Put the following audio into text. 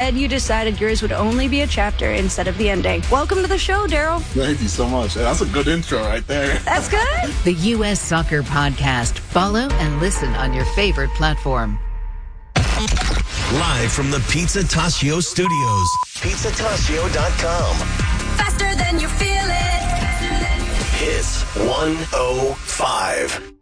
and you decided yours would only be a chapter instead of the ending. Welcome to the show, Daryl. Thank you so much. That's a good intro right there. That's good. The U.S. Soccer Podcast. Follow and listen on your favorite platform. Live from the Pizzatascio Studios. Pizzatascio.com. Faster than you feel it. Hits 105.